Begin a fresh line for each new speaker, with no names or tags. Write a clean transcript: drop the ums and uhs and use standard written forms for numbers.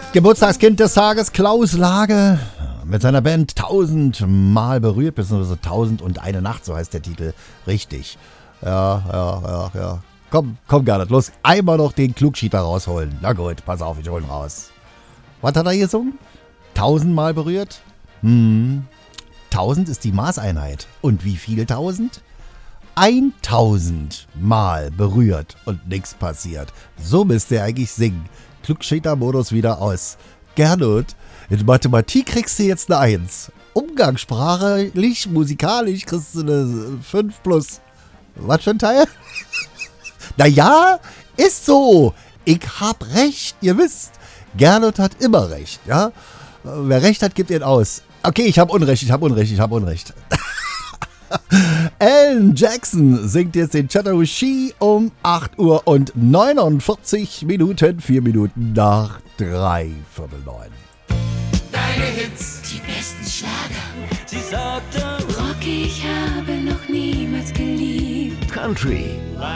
Geburtstagskind des Tages, Klaus Lage, mit seiner Band 1000 Mal berührt, beziehungsweise 1001 Nacht, so heißt der Titel. Richtig. Ja. Komm, Gernot, los, einmal noch den Klugschieter rausholen. Na gut, pass auf, ich hol ihn raus. Was hat er hier gesungen? 1000 Mal berührt? 1000 ist die Maßeinheit. Und wie viel 1000? 1000 Mal berührt und nichts passiert. So müsst ihr eigentlich singen. Klugschieter-Modus wieder aus. Gernot, in Mathematik kriegst du jetzt eine 1. Umgangssprachlich, musikalisch kriegst du eine 5 plus. Was für ein Teil? Naja, ist so. Ich hab recht, ihr wisst. Gernot hat immer recht, ja? Wer recht hat, gibt ihn aus. Okay, ich hab Unrecht. Alan Jackson singt jetzt den Chattahoochee um 8 Uhr und 49 Minuten, 4 Minuten nach 3, Viertel 9.
Deine Hits, die besten Schlager.
Sie sagte,
Rocky, ich habe noch niemals geliebt.
Country,